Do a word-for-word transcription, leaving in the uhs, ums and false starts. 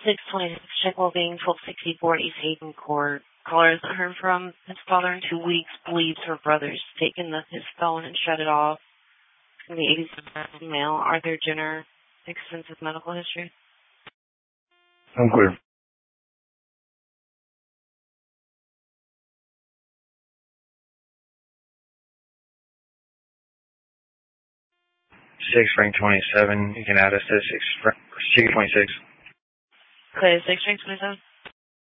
six twenty-six, check well being twelve sixty-four East Haven Court. Caller hasn't heard from his father in two weeks, believes her brother's taken the, his phone and shut it off. It's going to be eighty-seven male, Arthur Jenner, extensive medical history. I'm clear. six rank twenty-seven, you can add us to six, six twenty-six. Okay, six rank twenty-seven?